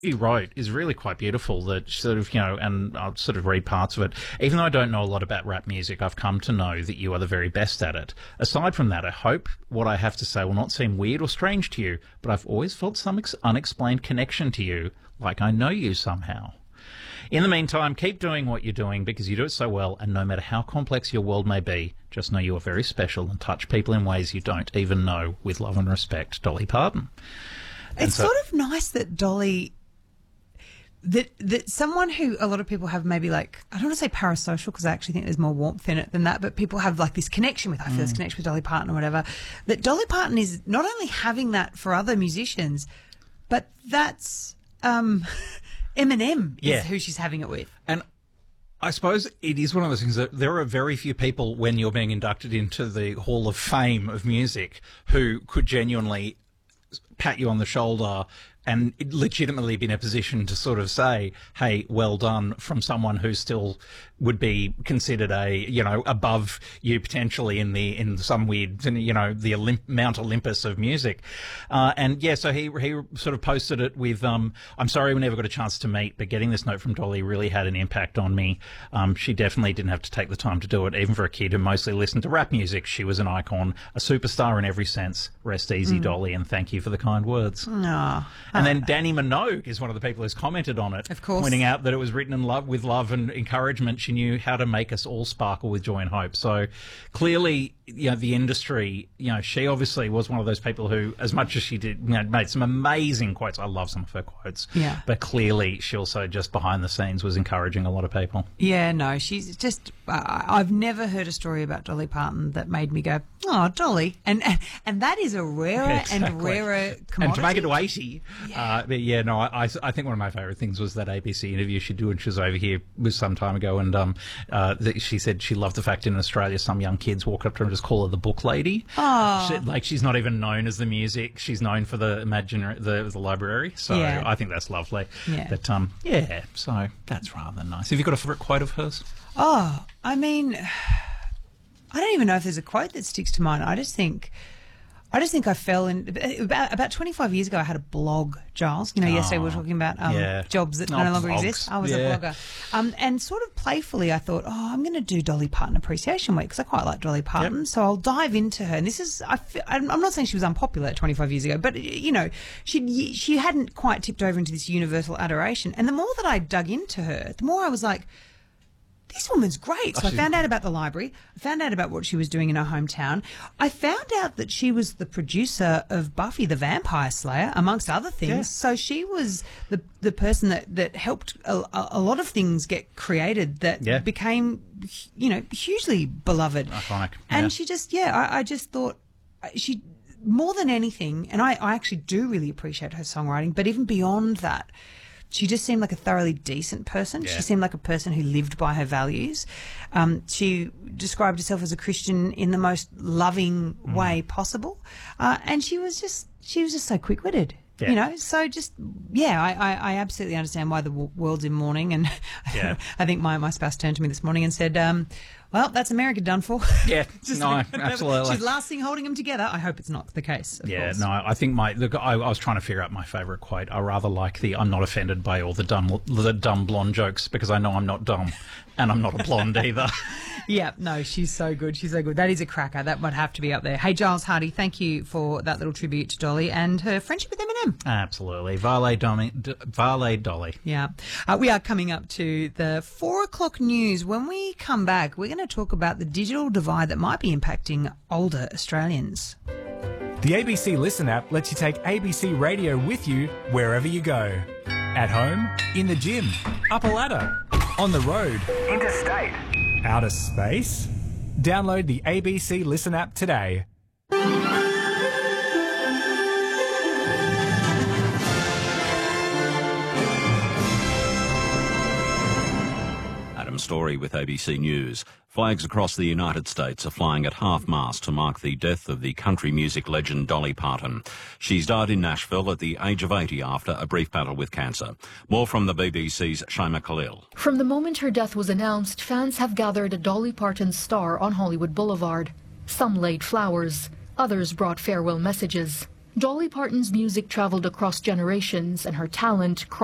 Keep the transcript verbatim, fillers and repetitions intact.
you wrote is really quite beautiful. That sort of, you know, and I'll sort of read parts of it. Even though I don't know a lot about rap music, I've come to know that you are the very best at it. Aside from that, I hope what I have to say will not seem weird or strange to you, but I've always felt some ex- unexplained connection to you, like I know you somehow. In the meantime, keep doing what you're doing because you do it so well, and no matter how complex your world may be, just know you are very special and touch people in ways you don't even know. With love and respect, Dolly Parton. And it's so, sort of nice that Dolly... That that someone who a lot of people have maybe like, I don't want to say parasocial because I actually think there's more warmth in it than that, but people have like this connection with, I feel Mm. this connection with Dolly Parton or whatever, that Dolly Parton is not only having that for other musicians, but that's um, Eminem is Yeah. who she's having it with. And I suppose it is one of those things that there are very few people when you're being inducted into the Hall of Fame of music who could genuinely pat you on the shoulder and legitimately be in a position to sort of say, hey, well done, from someone who still would be considered a, you know, above you potentially in the, in some weird, you know, the Olymp- Mount Olympus of music. Uh, and yeah, so he, he sort of posted it with, um, I'm sorry we never got a chance to meet, but getting this note from Dolly really had an impact on me. Um, she definitely didn't have to take the time to do it. Even for a kid who mostly listened to rap music, she was an icon, a superstar in every sense. Rest easy, Mm. Dolly, and thank you for the kind words. No. And then Danny Minogue is one of the people who's commented on it, Of course. pointing out that it was written in love with love and encouragement. She knew how to make us all sparkle with joy and hope. So clearly, you know, the industry, you know, she obviously was one of those people who, as much as she did, you know, made some amazing quotes. I love some of her quotes. Yeah. But clearly, she also just behind the scenes was encouraging a lot of people. Yeah, no, she's just. Uh, I've never heard a story about Dolly Parton that made me go, "Oh, Dolly," and and, and that is a rarer Exactly. and rarer commodity. And to make it to eighty, Yeah. uh, but yeah, no, I, I I think one of my favourite things was that A B C interview she did when she was over here was some time ago, and um, uh, that she said she loved the fact in Australia some young kids walk up to her and just call her the book lady. Oh. She, like she's not even known as the music; she's known for the imaginary, the the library. So Yeah. I think that's lovely. Yeah. But um, yeah, so that's rather nice. Have you got a favourite quote of hers? Oh, I mean, I don't even know if there's a quote that sticks to mind. I just think, I just think I fell in about about twenty-five years ago. I had a blog, Giles. You know, yesterday we were talking about um, yeah. jobs that Oh, no longer blogs. exist. I was Yeah. a blogger, um, and sort of playfully, I thought, oh, I'm going to do Dolly Parton Appreciation Week because I quite like Dolly Parton. Yep. So I'll dive into her. And this is, I fe- I'm I'm not saying she was unpopular twenty-five years ago, but you know, she she hadn't quite tipped over into this universal adoration. And the more that I dug into her, the more I was like, this woman's great. So Oh, I she's- found out about the library. I found out about what she was doing in her hometown. I found out that she was the producer of Buffy the Vampire Slayer, amongst other things. Yeah. So she was the the person that, that helped a, a a lot of things get created that Yeah. became, you know, hugely beloved. Iconic. And Yeah. she just, yeah, I, I just thought she, more than anything, and I, I actually do really appreciate her songwriting, but even beyond that, she just seemed like a thoroughly decent person. Yeah. She seemed like a person who lived by her values. Um, she described herself as a Christian in the most loving Mm. way possible, uh, and she was just she was just so quick-witted. Yeah. You know, so just, yeah, I, I, I absolutely understand why the w- world's in mourning. And Yeah. I think my, my spouse turned to me this morning and said, um, well, that's America done for. Yeah, Just- no, absolutely. She's last thing holding them together. I hope it's not the case. Of Yeah, course. no, I think my look. I, I was trying to figure out my favourite quote. I rather like the "I'm not offended by all the dumb, the dumb blonde jokes because I know I'm not dumb, and I'm not a blonde either." Yeah, no, she's so good. She's so good. That is a cracker. That would have to be up there. Hey, Giles Hardy, thank you for that little tribute to Dolly and her friendship with Eminem. Absolutely, Vale Dolly. D- Vale Dolly. Yeah. Uh, we are coming up to the four o'clock news. When we come back, we're going to talk about the digital divide that might be impacting older Australians. The A B C Listen app lets you take A B C Radio with you wherever you go. At home, in the gym, up a ladder, on the road, Interstate. outer space. Download the A B C Listen app today. Adam Story with A B C News. Flags across the United States are flying at half-mast to mark the death of the country music legend Dolly Parton. She's died in Nashville at the age of eighty after a brief battle with cancer. More from the B B C's Shaima Khalil. From the moment her death was announced, fans have gathered at Dolly Parton's star on Hollywood Boulevard. Some laid flowers, others brought farewell messages. Dolly Parton's music traveled across generations and her talent crossed